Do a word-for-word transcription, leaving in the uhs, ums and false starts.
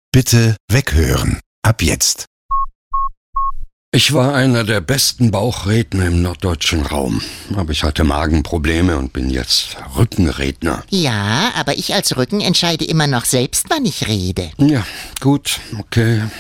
Bitte weghören. Ab jetzt. Ich war einer der besten Bauchredner im norddeutschen Raum, aber ich hatte Magenprobleme und bin jetzt Rückenredner. Ja, aber ich als Rücken entscheide immer noch selbst, wann ich rede. Ja, gut, okay.